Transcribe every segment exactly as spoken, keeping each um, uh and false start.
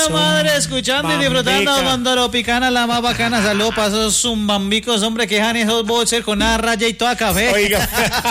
la madre, escuchando y disfrutando con Tropicana, la más bacana. Saludos para esos zumbambicos, hombre, que dejan esos boxers con una raya y toda café. Oiga.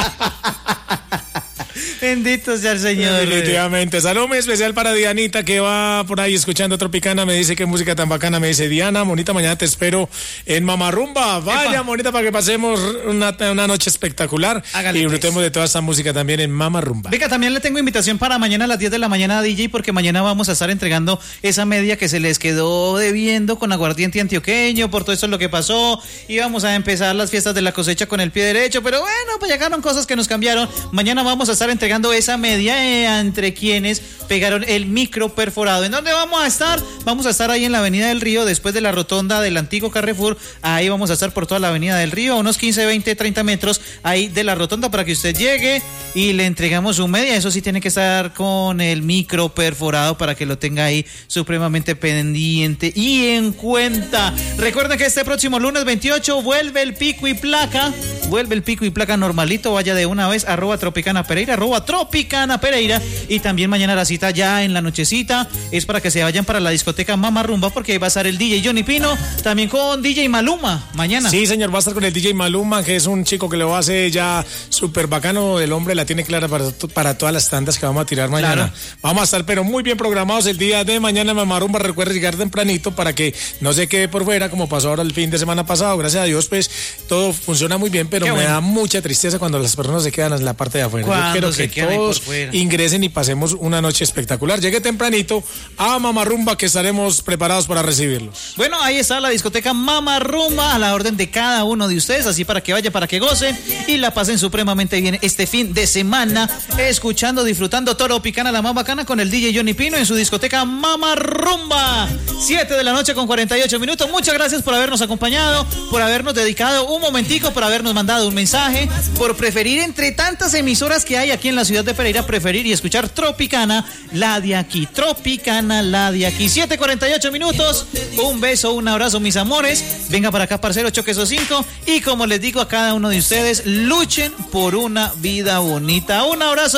Bendito sea el Señor. Definitivamente. Saludo muy especial para Dianita, que va por ahí escuchando Tropicana. Me dice qué música tan bacana. Me dice, Diana, bonita mañana te espero en Mamarrumba. Vaya, Epa. Bonita, para que pasemos una, una noche espectacular. Hágale, y disfrutemos pues. de toda esta música también en Mamarrumba. Venga, también le tengo invitación para mañana a las diez de la mañana a D J, porque mañana vamos a estar entregando esa media que se les quedó debiendo con aguardiente antioqueño, por todo eso es lo que pasó. Y vamos a empezar las fiestas de la cosecha con el pie derecho, pero bueno, pues llegaron cosas que nos cambiaron. Mañana vamos a estar entregando esa media eh, entre quienes pegaron el micro perforado. ¿En dónde vamos a estar? Vamos a estar ahí en la Avenida del Río, después de la rotonda del antiguo Carrefour. Ahí vamos a estar por toda la Avenida del Río, a unos quince, veinte, treinta metros ahí de la rotonda, para que usted llegue y le entregamos su media. Eso sí, tiene que estar con el micro perforado para que lo tenga ahí supremamente pendiente y en cuenta. Recuerden que este próximo lunes veintiocho vuelve el pico y placa. Vuelve el pico y placa normalito. Vaya de una vez, arroba Tropicana Pereira, arroba Tropicana Pereira. Y también mañana la cita ya en la nochecita es para que se vayan para la discoteca Mamarrumba, porque ahí va a estar el D J Johnny Pino, también con D J Maluma mañana. Sí, señor, va a estar con el D J Maluma, que es un chico que lo hace ya súper bacano. El hombre la tiene clara para, para todas las tandas que vamos a tirar mañana. Claro. Vamos a estar pero muy bien programados el día de mañana en Mamarrumba. Recuerde llegar tempranito para que no se quede por fuera, como pasó ahora el fin de semana pasado. Gracias a Dios, pues todo funciona muy bien, pero Qué me bueno. da mucha tristeza cuando las personas se quedan en la parte de afuera. Yo quiero que todos ingresen y pasemos una noche espectacular. Llegue tempranito a Mamarrumba, que estaremos preparados para recibirlos. Bueno, ahí está la discoteca Mamarrumba, a la orden de cada uno de ustedes, así para que vaya, para que gocen y la pasen supremamente bien este fin de semana, escuchando, disfrutando Tropicana, la más bacana, con el D J Johnny Pino en su discoteca Mamarrumba. siete de la noche con cuarenta y ocho minutos. Muchas gracias por habernos acompañado, por habernos dedicado un momentico, por habernos mandado un mensaje, por preferir entre tantas emisoras que hay aquí en la ciudad de Pereira, preferir y escuchar Tropicana, la de aquí. Tropicana, la de aquí. siete cuarenta y ocho minutos. Un beso, un abrazo, mis amores. Venga para acá, parcero, choque esos cinco. Y como les digo a cada uno de ustedes, luchen por una vida bonita. Un abrazo.